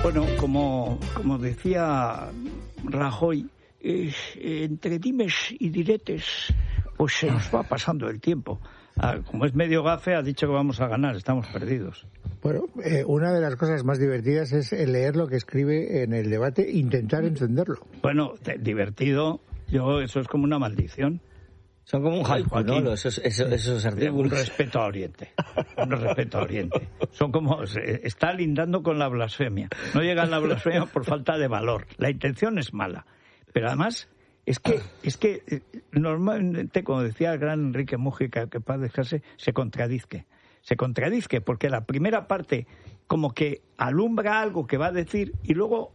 Bueno, como decía Rajoy, entre dimes y diretes, pues se nos va pasando el tiempo. Como es medio gafe, ha dicho que vamos a ganar, estamos perdidos. Bueno, una de las cosas más divertidas es leer lo que escribe en el debate, intentar entenderlo. Bueno, divertido, eso es como una maldición. Son como un haiku, ¿no? Esos artículos. Un respeto a Oriente. Son como... Está lindando con la blasfemia. No llega a la blasfemia por falta de valor. La intención es mala. Pero además, es que normalmente, como decía el gran Enrique Mújica, que paz descanse, se contradice, porque la primera parte como que alumbra algo que va a decir y luego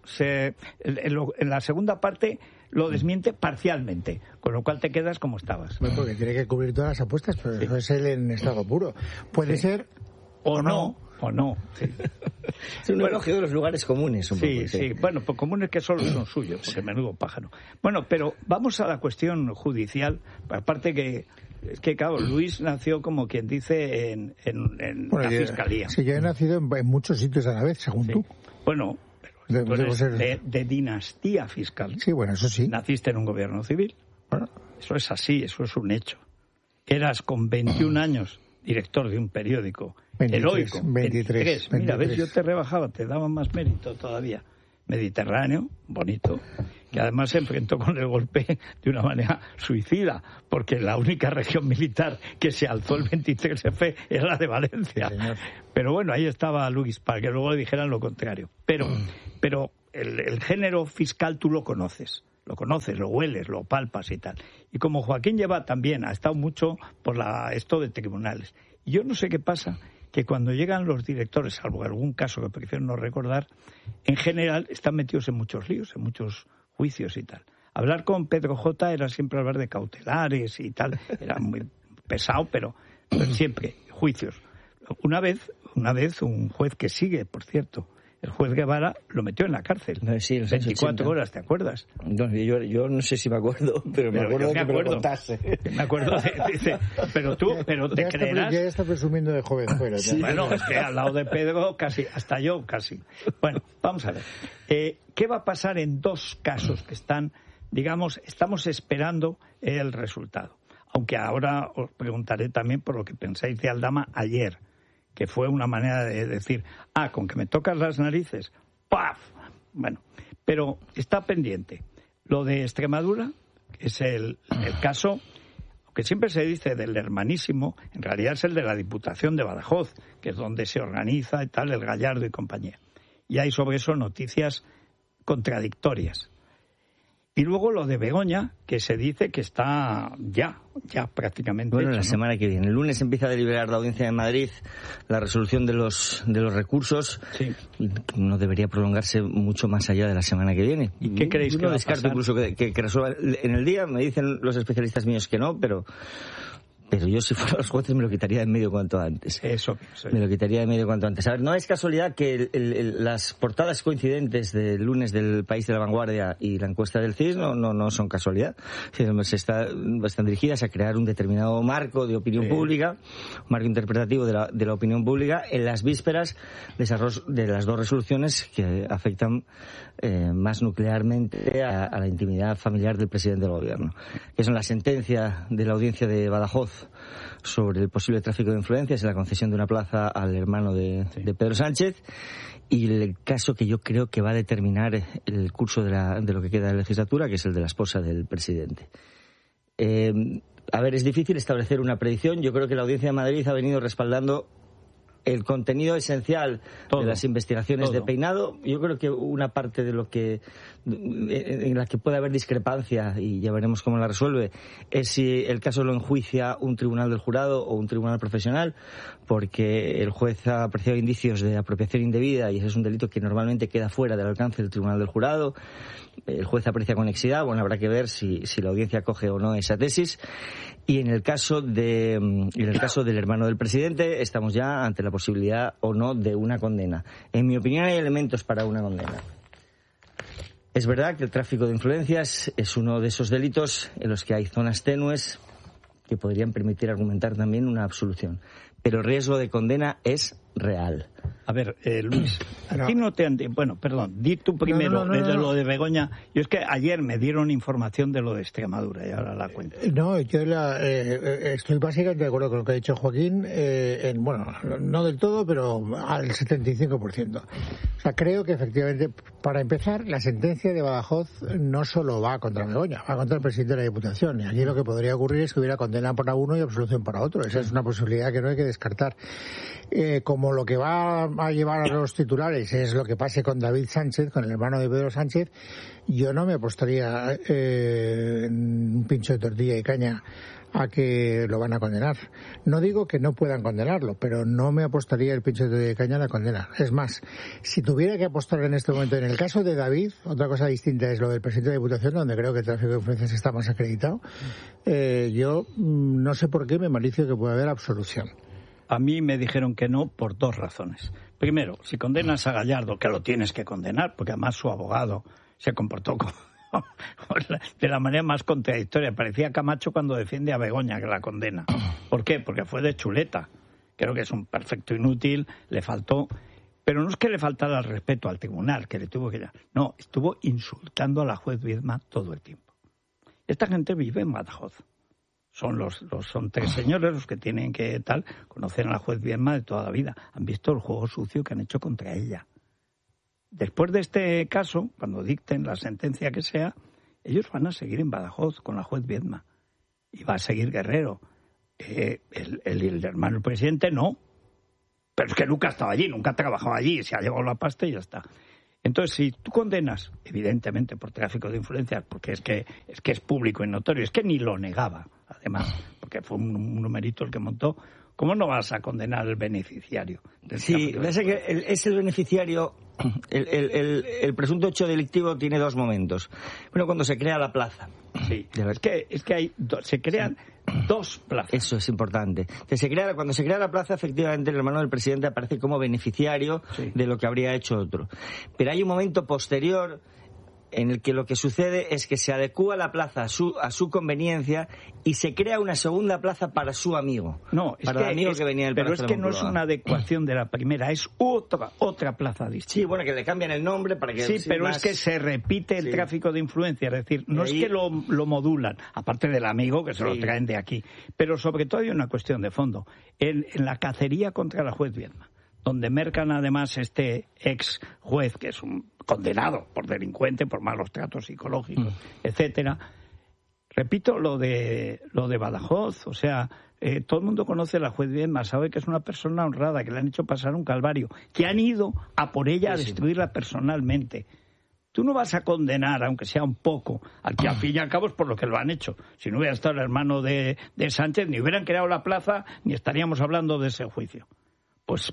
en la segunda parte lo desmiente parcialmente, con lo cual te quedas como estabas. Bueno, porque tiene que cubrir todas las apuestas, pero eso es él en estado puro. Puede ser o no. Sí. Es un elogio de los lugares comunes. Un poco, sí. Bueno, pues comunes que solo son suyos, porque menudo pájaro. Bueno, pero vamos a la cuestión judicial, aparte que... Es que, claro, Luis nació, como quien dice, en la Fiscalía. Sí, yo he nacido en muchos sitios a la vez, según tú. Bueno, de dinastía fiscal. Sí, bueno, eso sí. Naciste en un gobierno civil. Bueno, eso es así, eso es un hecho. Eras con 21 años director de un periódico 23, heroico. 23. Mira, ves, yo te rebajaba, te daba más mérito todavía. Mediterráneo, bonito, que además se enfrentó con el golpe de una manera suicida, porque la única región militar que se alzó el 23F era la de Valencia. Señor. Pero bueno, ahí estaba Luis, para que luego le dijeran lo contrario. Pero el género fiscal tú lo conoces, lo hueles, lo palpas y tal. Y como Joaquín Lleva también ha estado mucho por esto de tribunales. Y yo no sé qué pasa, que cuando llegan los directores, salvo algún caso que prefiero no recordar, en general están metidos en muchos líos, en muchos juicios y tal. Hablar con Pedro J. era siempre hablar de cautelares y tal, era muy pesado, pero siempre juicios. Una vez un juez que sigue, por cierto, el juez Guevara, lo metió en la cárcel. Sí, 24 horas, ¿te acuerdas? No, yo no sé si me acuerdo, pero me acuerdo de que me lo contaste. Me acuerdo dice, pero te creerás... Ya está presumiendo de joven. Sí. Bueno, es que al lado de Pedro, hasta yo casi. Bueno, vamos a ver. ¿Qué va a pasar en dos casos que estamos esperando el resultado? Aunque ahora os preguntaré también por lo que pensáis de Aldama ayer, que fue una manera de decir, con que me tocas las narices, ¡paf! Bueno, pero está pendiente. Lo de Extremadura, que es el caso, aunque siempre se dice del hermanísimo, en realidad es el de la Diputación de Badajoz, que es donde se organiza y tal, el Gallardo y compañía. Y hay sobre eso noticias contradictorias. Y luego lo de Begoña, que se dice que está ya prácticamente bueno, hecho, la semana que viene. El lunes empieza a deliberar la Audiencia de Madrid la resolución de los recursos. Sí. No debería prolongarse mucho más allá de la semana que viene. ¿Y qué creéis que va a pasar? Descarto incluso que resuelva en el día. Me dicen los especialistas míos que no, pero yo si fuera los jueces me lo quitaría de en medio cuanto antes. Eso. Me lo quitaría de en medio cuanto antes. A ver, no es casualidad que las portadas coincidentes del lunes del País de la Vanguardia y la encuesta del CIS no son casualidad. Están dirigidas a crear un determinado marco de opinión pública, un marco interpretativo de la opinión pública en las vísperas de las dos resoluciones que afectan más nuclearmente a la intimidad familiar del presidente del gobierno, que son la sentencia de la Audiencia de Badajoz sobre el posible tráfico de influencias y la concesión de una plaza al hermano de Pedro Sánchez, y el caso que yo creo que va a determinar el curso de lo que queda de la legislatura, que es el de la esposa del presidente. A ver, es difícil establecer una predicción. Yo creo que la Audiencia de Madrid ha venido respaldando el contenido esencial de las investigaciones de Peinado. Yo creo que una parte de lo que en la que puede haber discrepancia, y ya veremos cómo la resuelve, es si el caso lo enjuicia un tribunal del jurado o un tribunal profesional, porque el juez ha apreciado indicios de apropiación indebida y ese es un delito que normalmente queda fuera del alcance del tribunal del jurado. El juez aprecia conexidad. Bueno, habrá que ver si la audiencia acoge o no esa tesis. Y en el caso del hermano del presidente, estamos ya ante la posibilidad o no de una condena. En mi opinión, hay elementos para una condena. Es verdad que el tráfico de influencias es uno de esos delitos en los que hay zonas tenues que podrían permitir argumentar también una absolución. Pero el riesgo de condena es real. A ver, Luis, A ti no te han... Bueno, perdón, di tú primero lo de Begoña. Yo es que ayer me dieron información de lo de Extremadura y ahora la cuento. No, yo estoy básicamente de acuerdo con lo que ha dicho Joaquín, bueno, no del todo, pero al 75%. O sea, creo que efectivamente, para empezar, la sentencia de Badajoz no solo va contra Begoña, va contra el presidente de la Diputación. Y aquí lo que podría ocurrir es que hubiera condena para uno y absolución para otro. Esa es una posibilidad que no hay que descartar. Como lo que va a llevar a los titulares es lo que pase con David Sánchez, con el hermano de Pedro Sánchez, yo no me apostaría en un pincho de tortilla y caña a que lo van a condenar. No digo que no puedan condenarlo, pero no me apostaría el pincho de tortilla y caña a la condena. Es más, si tuviera que apostar en este momento en el caso de David, otra cosa distinta es lo del presidente de la Diputación, donde creo que el tráfico de influencias está más acreditado, yo no sé por qué me malicio que pueda haber absolución. A mí me dijeron que no por dos razones. Primero, si condenas a Gallardo, que lo tienes que condenar, porque además su abogado se comportó de la manera más contradictoria. Parecía Camacho cuando defiende a Begoña, que la condena. ¿Por qué? Porque fue de chuleta. Creo que es un perfecto inútil, le faltó... Pero no es que le faltara el respeto al tribunal, que le tuvo que... No, estuvo insultando a la juez Viedma todo el tiempo. Esta gente vive en Badajoz. Son tres señores los que tienen que conocer a la juez Viedma de toda la vida. Han visto el juego sucio que han hecho contra ella. Después de este caso, cuando dicten la sentencia que sea, ellos van a seguir en Badajoz con la juez Viedma. Y va a seguir Guerrero. El hermano del presidente no. Pero es que nunca ha estado allí, nunca ha trabajado allí. Se ha llevado la pasta y ya está. Entonces, si tú condenas, evidentemente por tráfico de influencias, porque es que es público y notorio, es que ni lo negaba, además, porque fue un numerito el que montó, ¿cómo no vas a condenar al beneficiario? Sí, es el beneficiario, el presunto hecho delictivo tiene dos momentos. Bueno, cuando se crea la plaza. Sí, es que hay se crean dos plazas. Eso es importante. Cuando se crea la plaza, efectivamente, el hermano del presidente aparece como beneficiario de lo que habría hecho otro. Pero hay un momento posterior en el que lo que sucede es que se adecúa la plaza a su conveniencia y se crea una segunda plaza para su amigo. No, para el amigo que venía del Pero Palacio es que no es una adecuación de la primera, es otra plaza distinta. Sí, bueno, que le cambian el nombre para que... Sí, pero es que se repite el tráfico de influencia, es decir, no es que lo modulan, aparte del amigo que se lo traen de aquí, pero sobre todo hay una cuestión de fondo. En la cacería contra la juez Viedma, donde mercan además este ex juez, que es un condenado por delincuente, por malos tratos psicológicos, etcétera. Repito lo de Badajoz, o sea, todo el mundo conoce a la juez Viedma, sabe que es una persona honrada, que le han hecho pasar un calvario, que han ido a por ella a destruirla personalmente. Tú no vas a condenar, aunque sea un poco, al que al fin y al cabo es por lo que lo han hecho. Si no hubiera estado el hermano de Sánchez, ni hubieran creado la plaza, ni estaríamos hablando de ese juicio. Pues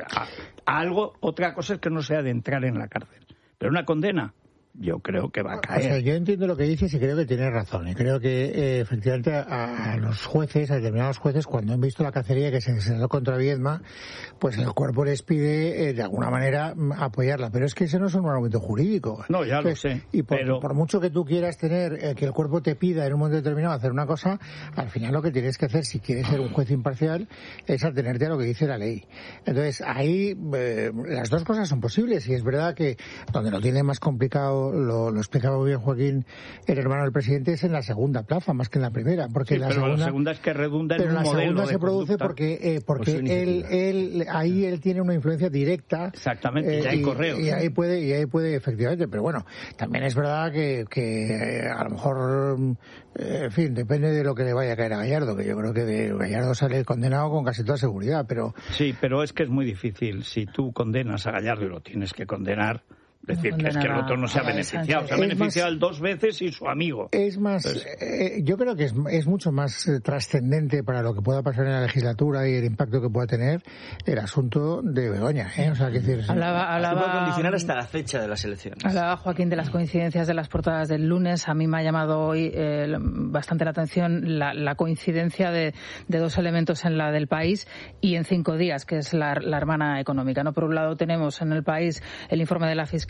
otra cosa es que no sea de entrar en la cárcel. Pero una condena, yo creo que va a caer. O sea, yo entiendo lo que dices y creo que tienes razón. Y creo que efectivamente a los jueces, a determinados jueces, cuando han visto la cacería que se desató contra Viedma, pues el cuerpo les pide de alguna manera apoyarla. Pero es que ese no es un argumento jurídico. No, ya lo sé. Y por mucho que tú quieras tener, que el cuerpo te pida en un momento determinado hacer una cosa, al final lo que tienes que hacer, si quieres ser un juez imparcial, es atenerte a lo que dice la ley. Entonces, ahí las dos cosas son posibles. Y es verdad que donde lo tiene más complicado, lo explicaba bien Joaquín, el hermano del presidente, es en la segunda plaza más que en la primera, porque la segunda es que redunda en un modelo. Pero la segunda se produce porque él tiene una influencia directa. Exactamente, y hay correos. Y ahí puede efectivamente, pero bueno, también es verdad que a lo mejor, en fin, depende de lo que le vaya a caer a Gallardo, que yo creo que de Gallardo sale condenado con casi toda seguridad, pero... Sí, pero es que es muy difícil, si tú condenas a Gallardo y lo tienes que condenar, es decir, que es que el otro no se ha beneficiado. Se ha beneficiado él dos veces y su amigo. Es más, yo creo que es mucho más trascendente para lo que pueda pasar en la legislatura y el impacto que pueda tener el asunto de Begoña. O sea, que decir, hablaba puede condicionar hasta la fecha de las elecciones. Hablaba Joaquín de las coincidencias de las portadas del lunes. A mí me ha llamado hoy bastante la atención la coincidencia de dos elementos en la del País y en 5 días, que es la hermana económica. ¿No? Por un lado tenemos en el País el informe de la Fiscalía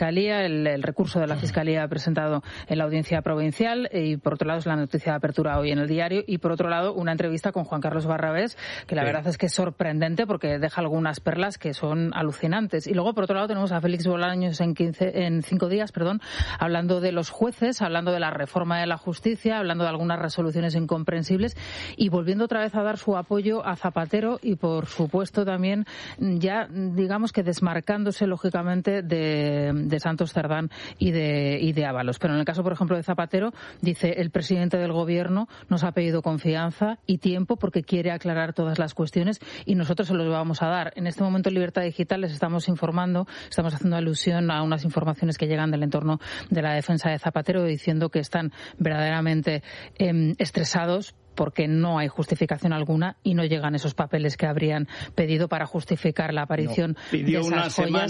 Fiscalía, el recurso de la Fiscalía presentado en la Audiencia Provincial, y por otro lado es la noticia de apertura hoy en el diario, y por otro lado una entrevista con Juan Carlos Barrabés, que la verdad es que es sorprendente porque deja algunas perlas que son alucinantes. Y luego por otro lado tenemos a Félix Bolaños en 5 días, hablando de los jueces, hablando de la reforma de la justicia, hablando de algunas resoluciones incomprensibles y volviendo otra vez a dar su apoyo a Zapatero y, por supuesto, también ya, digamos que desmarcándose lógicamente de Santos Cerdán y de Ábalos. Pero en el caso, por ejemplo, de Zapatero, dice: el presidente del Gobierno nos ha pedido confianza y tiempo porque quiere aclarar todas las cuestiones y nosotros se los vamos a dar. En este momento en Libertad Digital les estamos informando, estamos haciendo alusión a unas informaciones que llegan del entorno de la defensa de Zapatero, diciendo que están verdaderamente estresados porque no hay justificación alguna y no llegan esos papeles que habrían pedido para justificar la aparición de esas joyas.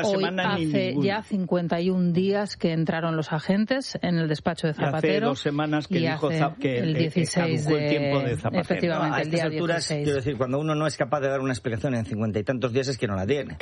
Hace ya 51 días que entraron los agentes en el despacho de Zapatero. Hace 2 semanas que dijo que el 16 el tiempo de Zapatero. Efectivamente, a estas alturas, quiero decir, cuando uno no es capaz de dar una explicación en 50 y tantos días es que no la tiene.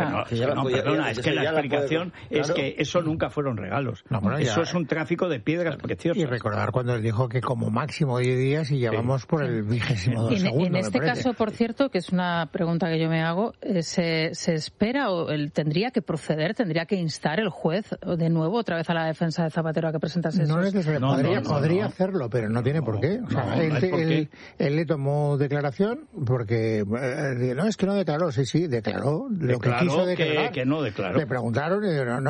Es que la explicación es que eso nunca fueron regalos. Eso es un tráfico de piedras preciosas. Y recordar cuando él dijo que como máximo 10 días y llevamos por el 22º segundo. En este caso, por cierto, que es una pregunta que yo me hago, ¿se espera o él tendría que proceder, tendría que instar el juez de nuevo otra vez a la defensa de Zapatero a que presentase esos? No necesariamente. Podría hacerlo, pero no tiene por qué. O sea, él le tomó declaración porque no, es que no declaró. Sí, declaró lo que quiso declarar. Que no declaró. Le preguntaron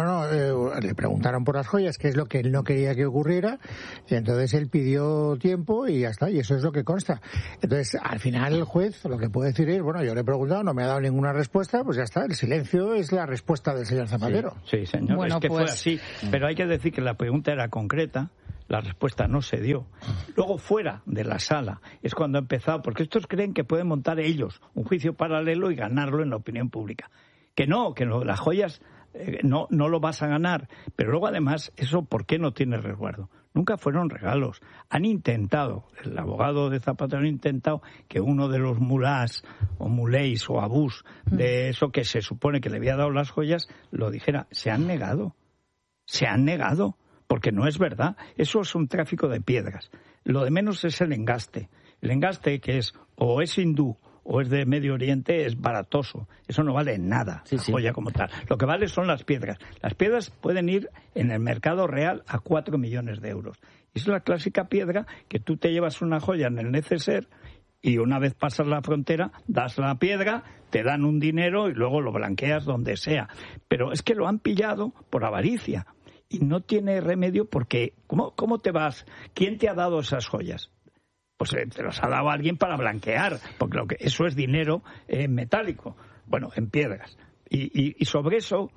y le preguntaron por las joyas, que es lo que él no quería que ocurriera, y entonces él pidió tiempo y ya está, y eso es lo que consta. Entonces, al final el juez lo que puede decir es, bueno, yo le he preguntado, no me ha dado ninguna respuesta, pues ya está, el silencio es la respuesta del señor Zapatero. Sí, señor, bueno, es que fue así, pero hay que decir que la pregunta era concreta, la respuesta no se dio. Luego, fuera de la sala, es cuando ha empezado, porque estos creen que pueden montar ellos un juicio paralelo y ganarlo en la opinión pública. Que las joyas no lo vas a ganar, pero luego además, eso, ¿por qué no tiene resguardo? Nunca fueron regalos. Han intentado, el abogado de Zapatero ha intentado que uno de los mulás o muléis o abús de eso que se supone que le había dado las joyas, lo dijera. Se han negado, porque no es verdad. Eso es un tráfico de piedras. Lo de menos es el engaste. El engaste, que es o es hindú o es de Medio Oriente, es baratoso. Eso no vale nada, la joya como tal. Lo que vale son las piedras. Las piedras pueden ir en el mercado real a 4 millones de euros. Y es la clásica piedra que tú te llevas una joya en el neceser y una vez pasas la frontera, das la piedra, te dan un dinero y luego lo blanqueas donde sea. Pero es que lo han pillado por avaricia. Y no tiene remedio porque ¿cómo te vas? ¿Quién te ha dado esas joyas? Pues te los ha dado alguien para blanquear, porque eso es dinero metálico, bueno, en piedras. Y sobre eso,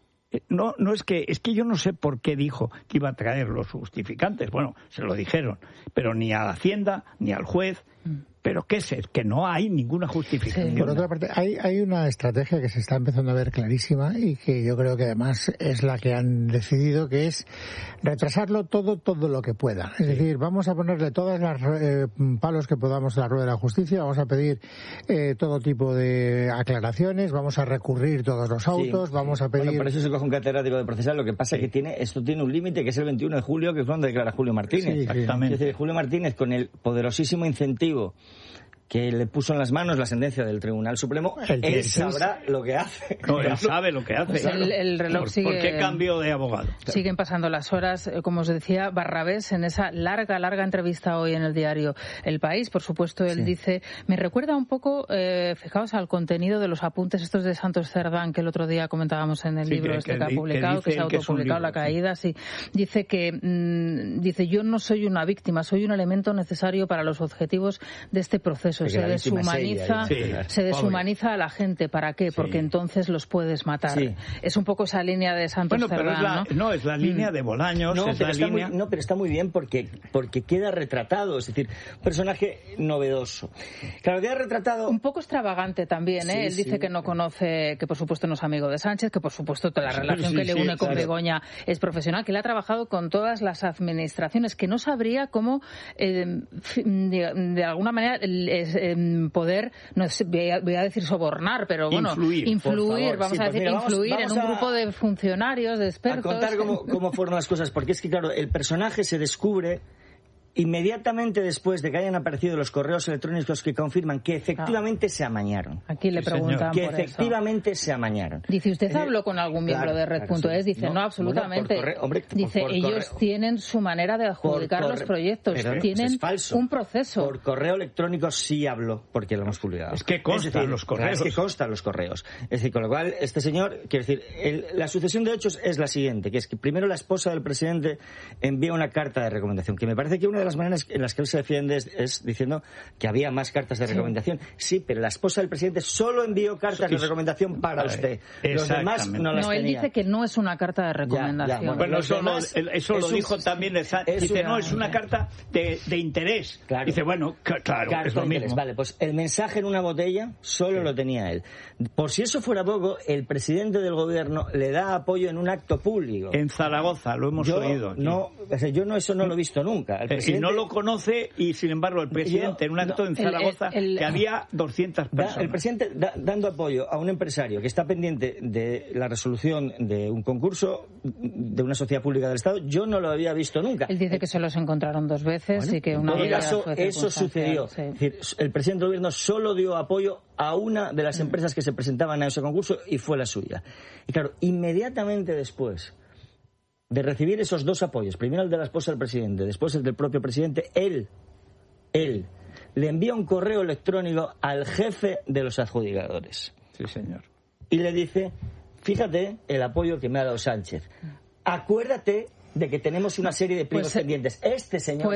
no es que yo no sé por qué dijo que iba a traer los justificantes. Bueno, se lo dijeron, pero ni a la Hacienda, ni al juez. Pero ¿qué es? Que no hay ninguna justificación. Sí, por otra parte, hay una estrategia que se está empezando a ver clarísima y que yo creo que además es la que han decidido, que es retrasarlo todo lo que pueda. Es decir, vamos a ponerle todas las palos que podamos a la rueda de la justicia, vamos a pedir todo tipo de aclaraciones, vamos a recurrir todos los autos, vamos a pedir... Bueno, por eso se coge un catedrático de procesal. Lo que pasa es que esto tiene un límite, que es el 21 de julio, que es cuando declara Julio Martínez. Sí, exactamente. Es decir, Julio Martínez, con el poderosísimo incentivo que le puso en las manos la sentencia del Tribunal Supremo, él sabrá lo que hace. No, él sabe lo que hace. Pues claro. El reloj sigue... ¿Por qué cambio de abogado? Siguen pasando las horas, como os decía, Barrabés en esa larga entrevista hoy en el diario El País. Por supuesto, él dice, me recuerda un poco, fijaos, al contenido de los apuntes estos de Santos Cerdán, que el otro día comentábamos en el libro que ha publicado, que se ha autopublicado, La Caída. Sí. Dice que yo no soy una víctima, soy un elemento necesario para los objetivos de este proceso. Se deshumaniza a la gente. ¿Para qué? Porque entonces los puedes matar. Sí. Es un poco esa línea de Santos Cerdán, ¿no? Es la línea de Bolaños. Pero está muy bien porque queda retratado. Es decir, un personaje novedoso. Claro, queda retratado... Un poco extravagante también, ¿eh? Él dice que no conoce, que por supuesto no es amigo de Sánchez, que por supuesto toda la relación que le une con Begoña es profesional, que él ha trabajado con todas las administraciones, que no sabría cómo, de alguna manera, poder, no sé, voy a decir sobornar, pero bueno, influir, vamos a decir, influir en un grupo de funcionarios, de expertos. A contar cómo fueron las cosas, porque es que, claro, el personaje se descubre inmediatamente después de que hayan aparecido los correos electrónicos que confirman que efectivamente se amañaron. Aquí le preguntan que por efectivamente eso. se amañaron. Dice, ¿usted habló con algún miembro de Red.es? Dice, no, absolutamente. Dice, ellos tienen su manera de adjudicar los proyectos, tienen un proceso. Por correo electrónico sí habló, porque lo hemos publicado. Es que constan los correos. Es que constan los correos. Es decir, con lo cual, este señor, quiero decir, la sucesión de hechos es la siguiente, que es que primero la esposa del presidente envía una carta de recomendación, que me parece que una de las maneras en las que él se defiende es diciendo que había más cartas de recomendación. Sí, pero la esposa del presidente solo envió cartas de recomendación para usted. Los demás no las tenía. Él dice que no es una carta de recomendación. Bueno, eso lo dijo también. Dice, no, es una carta de interés. Claro. Dice, bueno, claro, es lo mismo. Vale, pues el mensaje en una botella solo lo tenía él. Por si eso fuera poco, el presidente del gobierno le da apoyo en un acto público. En Zaragoza, lo hemos oído aquí. Yo eso no lo he visto nunca. Y no lo conoce, y sin embargo el presidente en un acto en Zaragoza que había 200 personas. El presidente dando apoyo a un empresario que está pendiente de la resolución de un concurso de una sociedad pública del Estado, yo no lo había visto nunca. Él dice que se los encontraron dos veces y que una vez eso sucedió. Sí. Es decir, el presidente del gobierno solo dio apoyo a una de las empresas que se presentaban a ese concurso y fue la suya. Y claro, inmediatamente después de recibir esos dos apoyos, primero el de la esposa del presidente, después el del propio presidente, él le envía un correo electrónico al jefe de los adjudicadores. Sí, señor. Y le dice, fíjate el apoyo que me ha dado Sánchez. Acuérdate de que tenemos una serie de pliegos pendientes. Este señor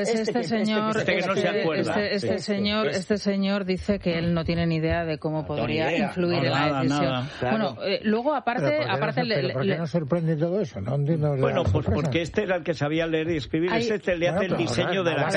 dice que él no tiene ni idea de cómo podría influir en la decisión. Claro. Bueno, luego aparte ¿por qué nos sorprende todo eso? No entiendo. Bueno, pues porque este era el que sabía leer y escribir. Le hace el diseño de la